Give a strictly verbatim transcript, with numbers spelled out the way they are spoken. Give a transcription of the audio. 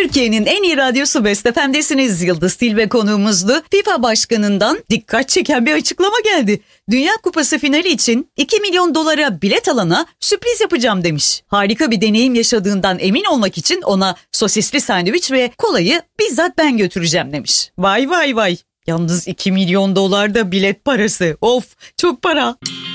Türkiye'nin en iyi radyosu Best F M'desiniz. Yıldız Tilbe konuğumuzdu. FIFA Başkanı'ndan dikkat çeken bir açıklama geldi. Dünya Kupası finali için iki milyon dolara bilet alana sürpriz yapacağım demiş. Harika bir deneyim yaşadığından emin olmak için ona sosisli sandviç ve kolayı bizzat ben götüreceğim demiş. Vay vay vay. Yalnız iki milyon dolar da bilet parası. Of, çok para.